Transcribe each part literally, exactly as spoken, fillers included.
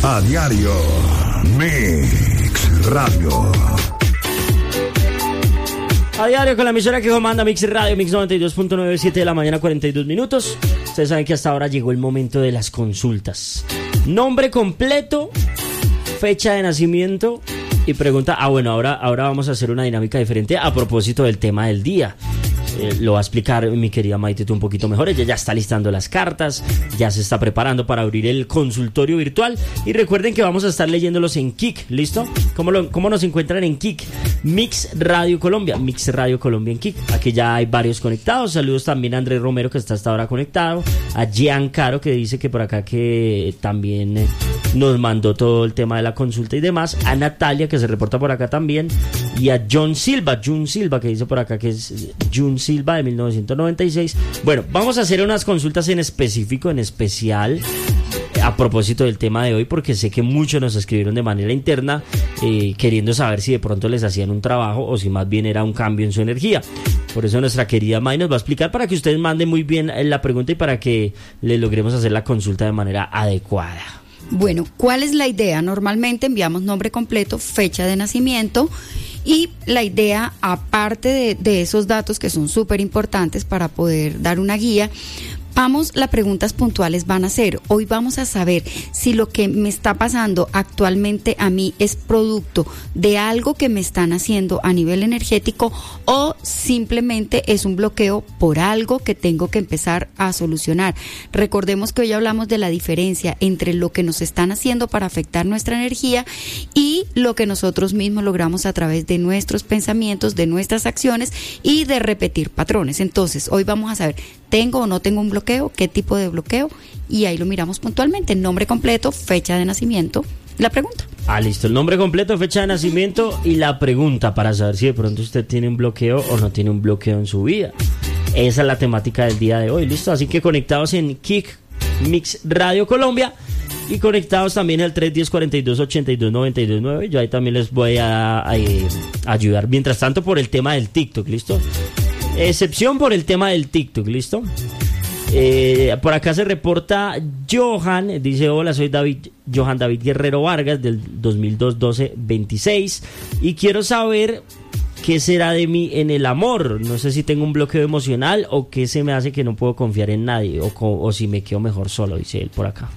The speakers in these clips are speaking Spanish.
A diario, Mix Radio. A diario con la emisora que comanda Mix Radio, Mix noventa y dos punto nueve, siete de la mañana, cuarenta y dos minutos. Ustedes saben que hasta ahora llegó el momento de las consultas. Nombre completo, fecha de nacimiento y pregunta. Ah, bueno, ahora, ahora vamos a hacer una dinámica diferente a propósito del tema del día. Eh, lo va a explicar mi querida Maite tú un poquito mejor. Ella ya está listando las cartas, ya se está preparando para abrir el consultorio virtual. Y recuerden que vamos a estar leyéndolos en Kik, ¿listo? ¿Cómo, lo, cómo nos encuentran en Kik? Mix Radio Colombia, Mix Radio Colombia en Kik. Aquí ya hay varios conectados. Saludos también a Andrés Romero, que está hasta ahora conectado. A Jean Caro, que dice que por acá que también eh, nos mandó todo el tema de la consulta y demás. A Natalia, que se reporta por acá también. Y a John Silva, Jun Silva, que dice por acá que es Jun Silva de mil novecientos noventa y seis. Bueno, vamos a hacer unas consultas en específico, en especial a propósito del tema de hoy, porque sé que muchos nos escribieron de manera interna eh, queriendo saber si de pronto les hacían un trabajo o si más bien era un cambio en su energía. Por eso nuestra querida May nos va a explicar para que ustedes manden muy bien la pregunta y para que le logremos hacer la consulta de manera adecuada. Bueno, ¿cuál es la idea? Normalmente enviamos nombre completo, fecha de nacimiento. Y la idea, aparte de, de esos datos que son súper importantes para poder dar una guía, vamos, las preguntas puntuales van a ser, hoy vamos a saber si lo que me está pasando actualmente a mí es producto de algo que me están haciendo a nivel energético o simplemente es un bloqueo por algo que tengo que empezar a solucionar. Recordemos que hoy hablamos de la diferencia entre lo que nos están haciendo para afectar nuestra energía y lo que nosotros mismos logramos a través de nuestros pensamientos, de nuestras acciones y de repetir patrones. Entonces, hoy vamos a saber, ¿tengo o no tengo un bloqueo? ¿Qué tipo de bloqueo? Y ahí lo miramos puntualmente, nombre completo, fecha de nacimiento, la pregunta. Ah, listo, el nombre completo, fecha de nacimiento y la pregunta para saber si de pronto usted tiene un bloqueo o no tiene un bloqueo en su vida. Esa es la temática del día de hoy, listo, así que conectados en Kik Mix Radio Colombia y conectados también al tres uno cero, cuatro dos, ocho dos, nueve dos nueve. Yo ahí también les voy a, a, a ayudar, mientras tanto por el tema del TikTok, listo. Excepción por el tema del TikTok, ¿listo? Eh, por acá se reporta Johan, dice: hola, soy David, Johan David Guerrero Vargas, del dos mil dos, doce, veintiséis, y quiero saber qué será de mí en el amor. No sé si tengo un bloqueo emocional o qué se me hace que no puedo confiar en nadie, o, o si me quedo mejor solo, dice él por acá.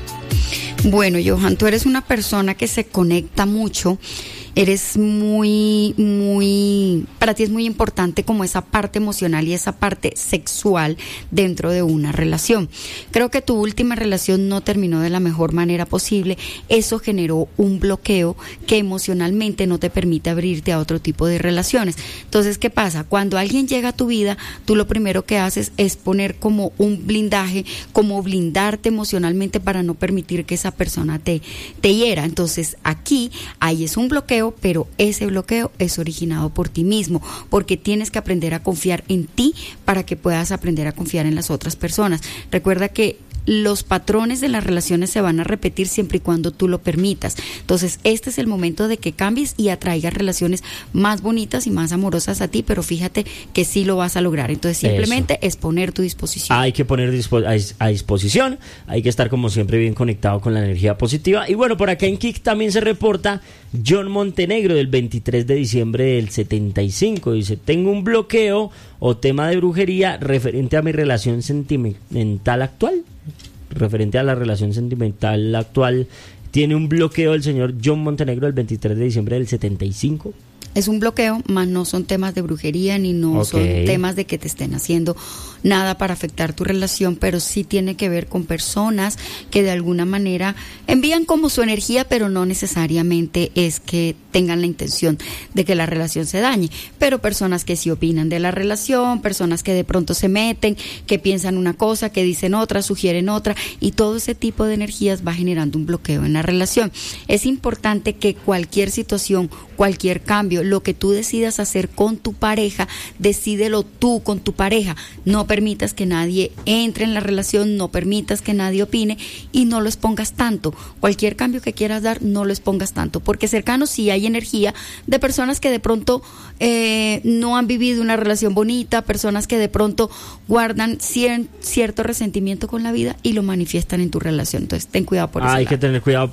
Bueno, Johan, tú eres una persona que se conecta mucho. Eres muy, muy, para ti es muy importante como esa parte emocional y esa parte sexual dentro de una relación. Creo que tu última relación no terminó de la mejor manera posible. Eso generó un bloqueo que emocionalmente no te permite abrirte a otro tipo de relaciones. Entonces, ¿qué pasa? Cuando alguien llega a tu vida, tú lo primero que haces es poner como un blindaje, como blindarte emocionalmente para no permitir que esa persona te, te hiera. Entonces, aquí, ahí es un bloqueo, pero ese bloqueo es originado por ti mismo, porque tienes que aprender a confiar en ti para que puedas aprender a confiar en las otras personas. Recuerda que los patrones de las relaciones se van a repetir siempre y cuando tú lo permitas. Entonces, este es el momento de que cambies y atraigas relaciones más bonitas y más amorosas a ti, pero fíjate que sí lo vas a lograr. Entonces, simplemente Eso. es poner tu disposición. Hay que poner dispo- a disposición, hay que estar como siempre bien conectado con la energía positiva. Y bueno, por acá en Kik también se reporta John Montenegro, del veintitrés de diciembre del setenta y cinco. Dice: tengo un bloqueo o tema de brujería referente a mi relación sentimental actual. Referente a la relación sentimental actual, tiene un bloqueo el señor John Montenegro, el veintitrés de diciembre del setenta y cinco. Es un bloqueo, más no son temas de brujería ni no okay. son temas de que te estén haciendo nada para afectar tu relación, pero sí tiene que ver con personas que de alguna manera envían como su energía, pero no necesariamente es que tengan la intención de que la relación se dañe, pero personas que sí opinan de la relación, personas que de pronto se meten, que piensan una cosa, que dicen otra, sugieren otra, y todo ese tipo de energías va generando un bloqueo en la relación. Es importante que cualquier situación, cualquier cambio, lo que tú decidas hacer con tu pareja, decídelo tú con tu pareja. No permitas que nadie entre en la relación, no permitas que nadie opine y no lo expongas tanto. Cualquier cambio que quieras dar, no lo expongas tanto, porque cercanos sí hay energía de personas que de pronto eh, no han vivido una relación bonita, personas que de pronto guardan cier- cierto resentimiento con la vida y lo manifiestan en tu relación. Entonces, ten cuidado por eso. Hay que tener cuidado.